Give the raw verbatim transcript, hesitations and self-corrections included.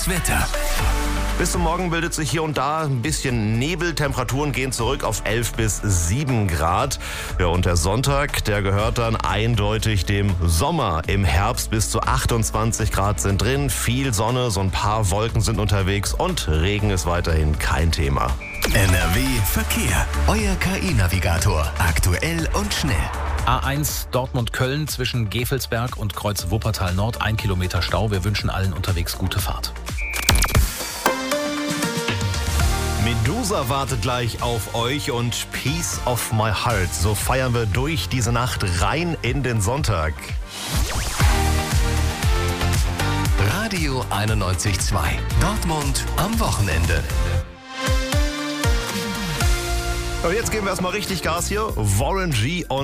Wetter. Bis zum Morgen bildet sich hier und da ein bisschen Nebel. Temperaturen gehen zurück auf elf bis sieben Grad. Ja, und der Sonntag, der gehört dann eindeutig dem Sommer. Im Herbst bis zu achtundzwanzig Grad sind drin. Viel Sonne, so ein paar Wolken sind unterwegs und Regen ist weiterhin kein Thema. N R W Verkehr. Euer K I-Navigator. Aktuell und schnell. A eins Dortmund-Köln zwischen Gevelsberg und Kreuz Wuppertal Nord. Ein Kilometer Stau. Wir wünschen allen unterwegs gute Fahrt. Medusa wartet gleich auf euch und Piece of My Heart. So feiern wir durch diese Nacht rein in den Sonntag. Radio einundneunzig Komma zwei. Dortmund am Wochenende. Und jetzt geben wir erstmal richtig Gas hier. Warren G. und